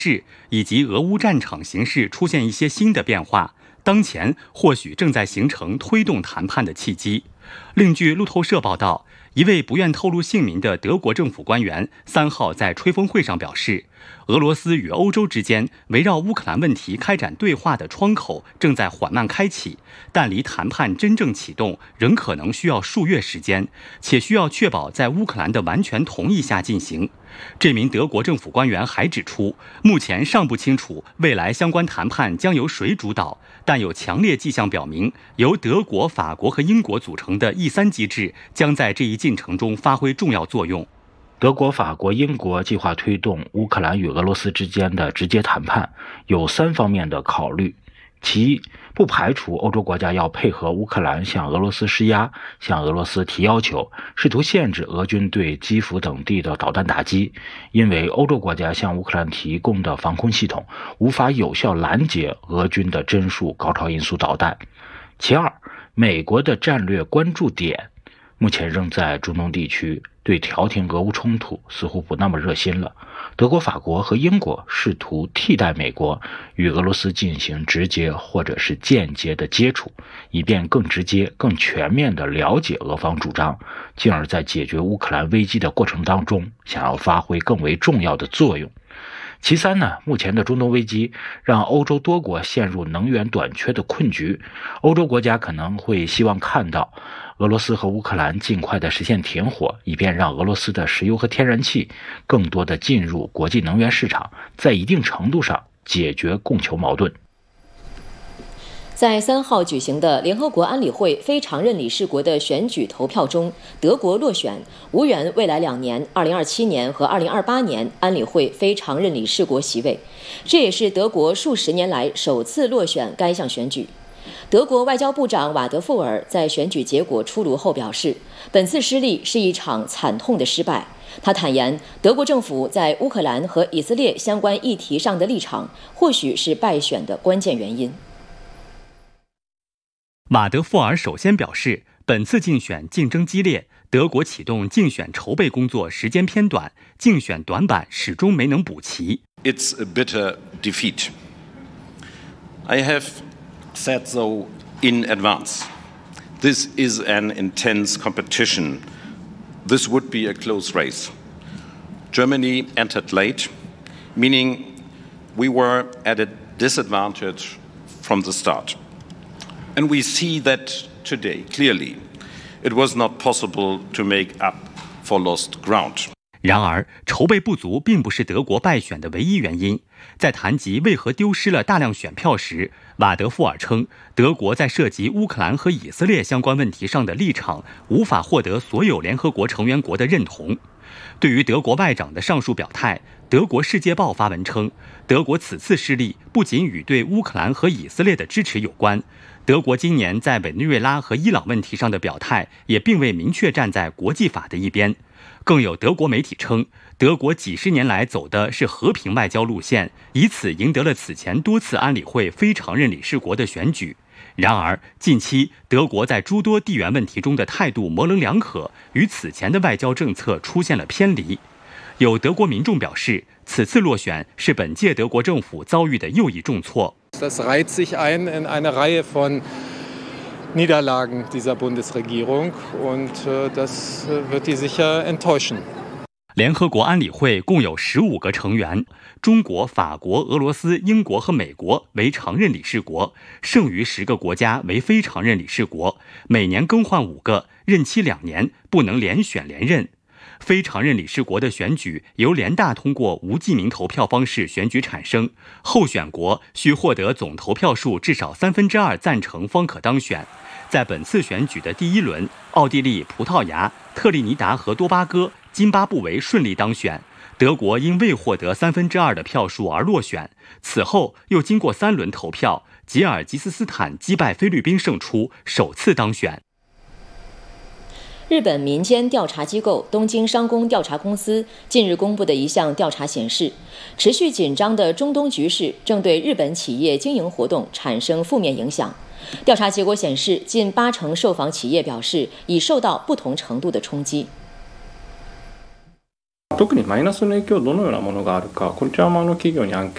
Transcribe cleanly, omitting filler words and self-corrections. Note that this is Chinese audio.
以及俄乌战场形势出现一些新的变化，当前或许正在形成推动谈判的契机。另据路透社报道，一位不愿透露姓名的德国政府官员3号在吹风会上表示，俄罗斯与欧洲之间围绕乌克兰问题开展对话的窗口正在缓慢开启，但离谈判真正启动仍可能需要数月时间，且需要确保在乌克兰的完全同意下进行。这名德国政府官员还指出，目前尚不清楚未来相关谈判将由谁主导，但有强烈迹象表明，由德国、法国和英国组成的E3机制将在这一进程中发挥重要作用。 德国、法国、英国计划推动乌克兰与俄罗斯之间的直接谈判，有3方面的考虑。其一，不排除欧洲国家要配合乌克兰向俄罗斯施压，向俄罗斯提要求，试图限制俄军对基辅等地的导弹打击，因为欧洲国家向乌克兰提供的防空系统无法有效拦截俄军的针数高超音速导弹。其二，美国的战略关注点目前仍在中东地区，对调停俄乌冲突似乎不那么热心了。德国、法国和英国试图替代美国与俄罗斯进行直接或者是间接的接触，以便更直接、更全面地了解俄方主张，进而在解决乌克兰危机的过程当中想要发挥更为重要的作用。其三呢，目前的中东危机让欧洲多国陷入能源短缺的困局，欧洲国家可能会希望看到俄罗斯和乌克兰尽快的实现停火，以便让俄罗斯的石油和天然气更多的进入国际能源市场，在一定程度上解决供求矛盾。 在3号举行的联合国安理会非常任理事国的选举投票中，德国落选，无缘未来2年2027年和2028年安理会非常任理事国席位，这也是德国数十年来首次落选该项选举。德国外交部长瓦德富尔在选举结果出炉后表示，本次失利是一场惨痛的失败。他坦言，德国政府在乌克兰和以色列相关议题上的立场或许是败选的关键原因。 瓦德富尔首先表示，本次竞选竞争激烈，德国启动竞选筹备工作时间偏短，竞选短板始终没能补齐。 It's a bitter defeat. I have said so in advance. This is an intense competition. This would be a close race. Germany entered late, meaning we were at a disadvantage from the start.And we see that today, clearly, it was not possible to make up for lost ground. 然而，筹备不足并不是德国败选的唯一原因。在谈及为何丢失了大量选票时，瓦德富尔称，德国在涉及乌克兰和以色列相关问题上的立场无法获得所有联合国成员国的认同。对于德国外长的上述表态，德国《世界报》发文称，德国此次失利不仅与对乌克兰和以色列的支持有关，德国今年在委内瑞拉和伊朗问题上的表态也并未明确站在国际法的一边。更有德国媒体称，德国几十年来走的是和平外交路线，以此赢得了此前多次安理会非常任理事国的选举。然而，近期德国在诸多地缘问题中的态度模棱两可，与此前的外交政策出现了偏离。有德国民众表示，此次落选是本届德国政府遭遇的又一重挫。 Das reiht sich ein in eine Reihe von Niederlagen dieser Bundesregierung und das wird die sicher enttäuschen. 联合国安理会共有15个成员，中国、法国、俄罗斯、英国和美国为常任理事国，剩余10个国家为非常任理事国，每年更换5个，任期2年，不能连选连任。非常任理事国的选举由联大通过无记名投票方式选举产生，候选国需获得总投票数至少2/3赞成方可当选。在本次选举的第1轮，奥地利、葡萄牙、特立尼达和多巴哥、津巴布韦顺利当选，德国因未获得2/3的票数而落选。此后又经过3轮投票，吉尔吉斯斯坦击败菲律宾胜出，首次当选。 日本民间调查机构东京商工调查公司近日公布的一项调查显示，持续紧张的中东局势正对日本企業经营活动产生负面影响。调查结果显示，近80%受访企业表示已受到不同程度的冲击。 特にマイナスの影響どのようなものがあるか、こちらも企業にアン